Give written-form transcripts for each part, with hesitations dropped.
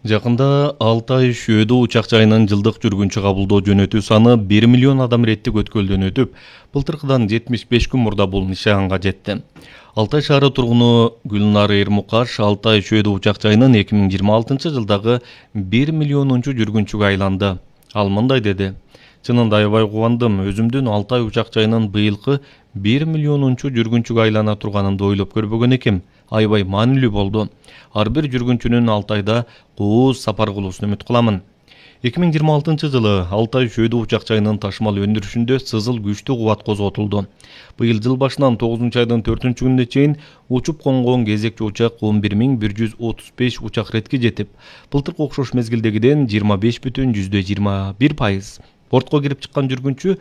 Жакында Алтай Шөөдө учак жайынын жылдык жүргүнчү кабылдоо жөнөтүү саны 1 миллион адам реттик өткөлдөн өтүп, былтыркыдан 75 күн мурда бул нишанга жетти. Алтай шаары тургуну Гүлнар Эрмукаш Алтай Шөөдө учак жайынын 2026 жылдагы 1 миллионунчу жүргүнчүгө айланды. Ал мындай деди: "Чынында аябай кубандым. Өзүмдүн Алтай учак жайынын быйылкы 1 миллионунчу жүргүнчүгө айлана турганымды ойлоп көрбөгөн экем. Аябай маанилүү болду. Ар бир жүргүнчүнүн Алтайда кооз сапар кылуусун үмүт кыламын." 2026 жылы Алтай Шөөдө учак жайынын ташымал өндүрүшүндө сызыл күчтүү кубат козготулду. Быйыл жыл башынан 9 айдын 4-күнүнө чейин учуп конгон кезекчи учак 11135 учак ретке жетип, былтыркы окшош мезгилдегиден 25,21%. Портко кирип чыккан жүргүнчү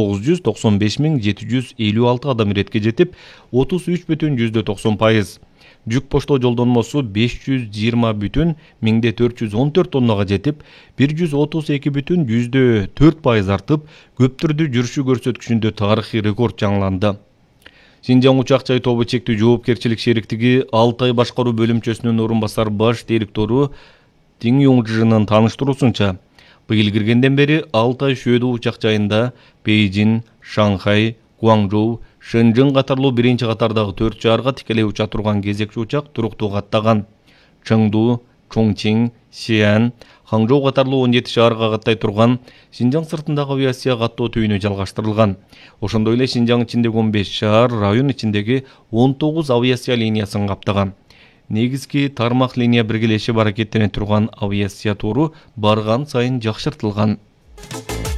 995756 адам ретке жетип, 33,90%. Жүк поштоо жолдонмосу 520,1414 тоннага жетип, 132,4% артып, көптүрдү жүрүшү көрсөткүчүндө тарыхый рекорд жаңыланды. Синжаң учак жай тобу чектүү жоопкерчилик шериктиги Алтай башкаруу бөлүмчөсүнүн орун басар баш директору Тиң Юңжынын тааныштыруусунча, быйыл киргенден бери Алтай Шөөдө учак жайында Бейжин, Шанхай, Гуаңжоу, Шэньчжэн катарлуу биринчи катардагы 4 шаарга тикелей уча турган кезекчи учак туруктуу каттаган. Чыңду, Чоңчиң, Сиан, Хаңжоу катарлуу 17 шаарга каттай турган Синжаң сыртындагы авиация каттоо түйүнү жалгаштырылган. Ошондой эле Синжаң ичиндеги 15 шаар, район ичиндеги 19 авиация линиясын каптаган. Негизги тармак линия биргелешип аракеттене турган авиация туру барган сайын жакшыртылган.